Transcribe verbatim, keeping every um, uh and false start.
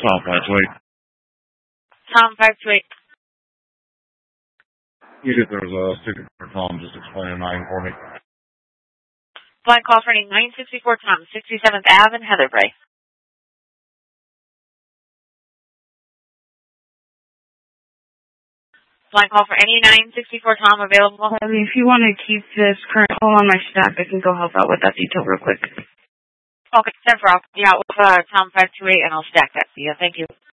Tom five two eight. Tom five two eight. You get there's a ticket for Tom, just explain nine for me. Blind call for any nine sixty-four Tom, sixty-seventh Avenue, Heatherbray. Blind call for any nine sixty-four Tom available. I mean, if you want to keep this current call on my stack, I can go help out with that detail real quick. Okay, ten for off. Yeah, with uh, Tom five two eight, and I'll stack that for you. Thank you.